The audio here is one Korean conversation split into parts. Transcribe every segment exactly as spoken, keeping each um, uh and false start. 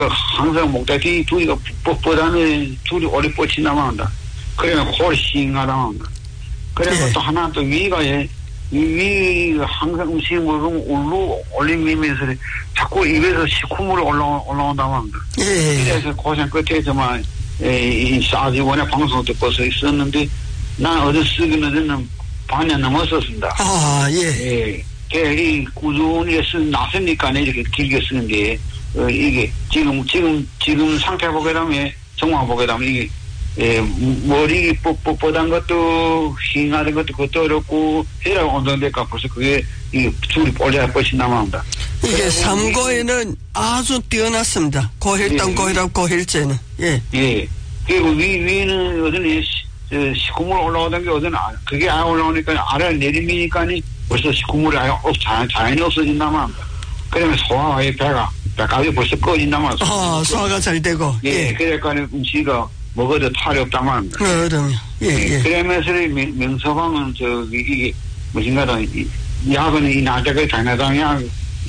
항상 목다리 둘이가 뻣뻣하면 둘이 오래 뻗치 나만다. 그러면 훨씬 하다. 그래서 예. 또 하나 또 위가 예, 위 항상 음식 먹으면 울로 올리면서 자꾸 입에서 식후물이 올라 올라온다 합니다. 예. 그래서 고생 끝에 정말 이 사지원의 방송 듣고서 있었는데 난 어제 쓰기는 저는 반년 넘었었습니다. 아, 예. 예. 이 꾸준히 쓰 나서니까 이렇게 길게 쓰는데 어, 이게 지금 지금 지금 상태 보게 되면 정황 보게 되면 이게 예, 머리 뻣뻣한 것도 힝하는 것도 그것도 어렵고 해라 온다니까 벌써 그게 이 줄이 올려야 뻗이 남아온다. 이게 삼고에는 아주 뛰어났습니다. 고혈당, 예. 고혈압, 고혈제는. 예. 예. 그리고 위, 위는 어전에 식구물 올라오던 게 어전 그게 안 올라오니까 아래 내림이니까니 벌써 식구물이 아예 없, 자연, 자연히 없어진다만 합니다. 그러면 소화의 배가, 배가 벌써 꺼진다만. 아, 소화가 잘 되고. 예. 예. 그러니까 음식이 먹어도 탈이 없다만 합니다. 그럼요. 예, 예. 그러면서 명서방은 저기 이게 무엇인가다 약은 이 나자가 장나당 약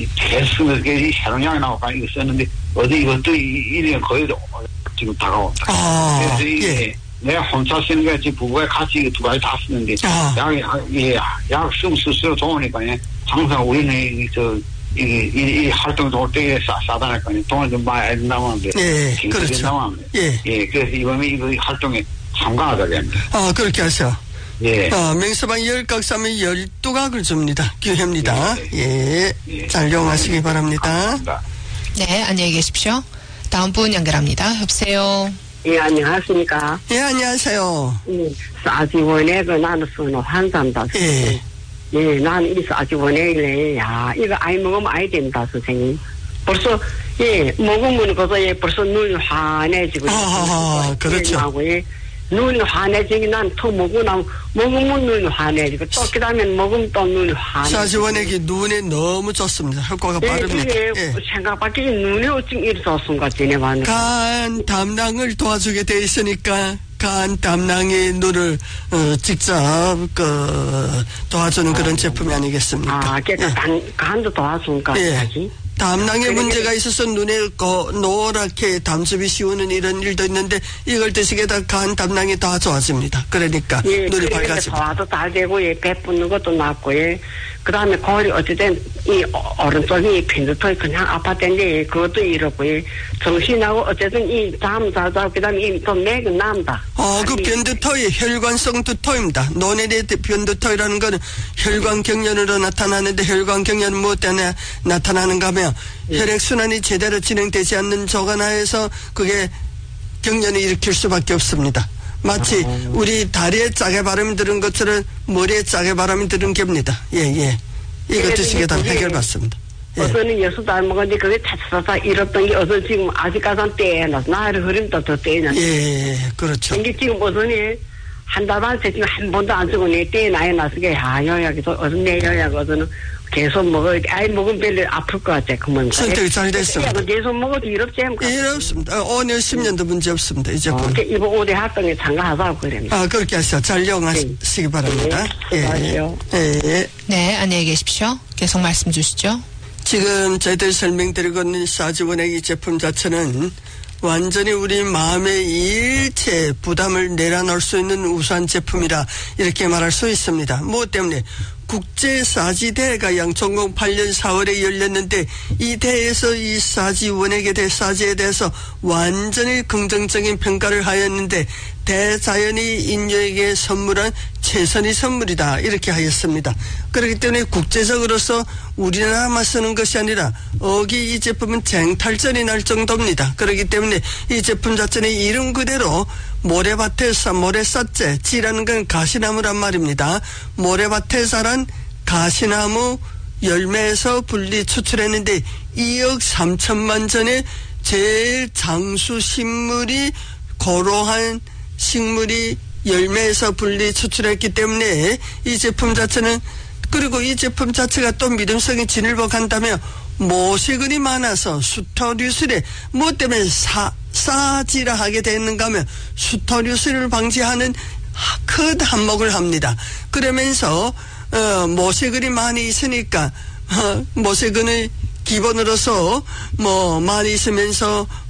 계속 이 새로운 약이 나오고 이거 썼는데 어디 이것도 일 년 거의 지금 다가온다. 아, 그래서 이게 예. 내가 혼자 쓰는 게 지금 부부가 같이 두 가지 다 쓰는데 아. 약이 예, 약 쓰면 쓸수록 좋으니까 예. 항상 우리는 저 이, 이, 이 활동 좋을 때에 싸, 싸다니까 돈을 좀 많이 된다는데. 예, 그렇죠. 예. 예, 그래서 이번에 이거 활동에 참가하게 됩니다. 아, 그렇게 하셔. 예. 아, 맹서방 열 각 사면 열두 각을 줍니다. 기회입니다. 예. 예. 잘 이용하시기 바랍니다. 감사합니다. 네, 안녕히 계십시오. 다음 분 연결합니다. 여보세요. 예, 안녕하십니까. 예, 안녕하세요. 음, 사지원에 그 나는 쓰는 환자입니다. 예. 예, 나는 이 사지원에, 야, 이거 아이 먹으면 아이 된다, 선생님. 벌써, 예, 먹으면 그거, 예, 벌써 눈이 환해지고. 아, 그렇죠. 예, 눈이 환해지기 난 더 먹고 나면, 먹으면 눈이 환해지고, 또 그 다음에 먹으면 또 눈이 환해지고. 사지원액이 눈에 너무 좋습니다. 효과가 예, 빠릅니다. 이게 예. 생각밖에 눈이 어쩜 이리 좋습니까, 지네만. 간 담낭을 도와주게 돼 있으니까 간 담낭의 눈을 어, 직접 그 도와주는 그런 제품이 아니겠습니까? 아, 그러니까 예. 간, 간도 도와주니까. 예. 하지. 담낭에 그러니까 문제가 있어서 눈에 거, 노랗게 담즙이 씌우는 이런 일도 있는데 이걸 드시게 다 간 담낭이 다 좋아집니다. 그러니까 예, 눈이 그러니까 밝아집니다. 소화도 잘 되고, 예, 배 붓는 것도 낫고, 예. 그 다음에 거울이 어쨌든, 이, 어, 오른쪽이 빈두통이 그냥 아팠던데, 예, 그것도 이렇고, 예. 정신하고 어쨌든 이 잠 잘 자고, 그 다음에 이좀 맥은 남다. 어, 그 아니, 변두토이 혈관성 두토입니다. 논의 변두토이라는 거는 혈관 경련으로 나타나는데 혈관 경련은 무엇 때문에 나타나는가 하면 예. 혈액순환이 제대로 진행되지 않는 조간하에서 그게 경련을 일으킬 수밖에 없습니다. 마치 어. 우리 다리에 짜게 바람이 들은 것처럼 머리에 짜게 바람이 들은 겁니다. 예, 예. 이거 그래도 드시게 다 그게 해결받습니다. 예. 어서는 여수 잘 먹었는데 그게 차차차 잃었던 게 어서 지금 아직까지는 떼어놨어. 나를 흐름도 더 떼어놨어. 예, 그렇죠. 이게 지금 어서는 한 달 반째 지금 한 번도 안 쓰고 내 떼어놔놨어. 아, 요약에서 어서 내 요약 어서는 계속 먹어야 돼. 아이 먹으면 별로 아플 것 같아. 그만. 선택이 잘 됐습니다. 계속 먹어도 이렇지 않을까? 이렇습니다. 오 년, 십 년도 문제 없습니다. 이제 어, 본. 이번 오대 활동에 참가하자고 그랬는데. 아, 그렇게 하시죠. 잘 이용하시기 바랍니다. 네, 예, 수고하세요. 예, 예. 네, 안녕히 계십시오. 계속 말씀 주시죠. 지금 저희들 설명드리고 있는 사지원액 이 제품 자체는 완전히 우리 마음의 일체 부담을 내려놓을 수 있는 우수한 제품이라 이렇게 말할 수 있습니다. 뭐 때문에 국제사지대회가 양천공팔 년 사월에 열렸는데 이 대회에서 이 사지원액에 대해 사지에 대해서 완전히 긍정적인 평가를 하였는데 대자연이 인류에게 선물한 최선의 선물이다 이렇게 하였습니다. 그렇기 때문에 국제적으로서 우리나라만 쓰는 것이 아니라 어기 이 제품은 쟁탈전이 날 정도입니다. 그렇기 때문에 이 제품 자체는 이름 그대로 모래밭에 사, 모래사째, 지라는 건 가시나무란 말입니다. 모래밭에 자란 가시나무 열매에서 분리 추출했는데 이억 삼천만 전의 제일 장수 식물이 고로한 식물이 열매에서 분리 추출했기 때문에 이 제품 자체는 그리고 이 제품 자체가 또 믿음성이 진일보한다면 모세근이 많아서 수토류술에 뭐 때문에 사, 사지라 하게 되는가 하면 수토류술을 방지하는 큰 한몫을 합니다. 그러면서 어, 모세근이 많이 있으니까 어, 모세근의 기본으로서 뭐 많이 있으면서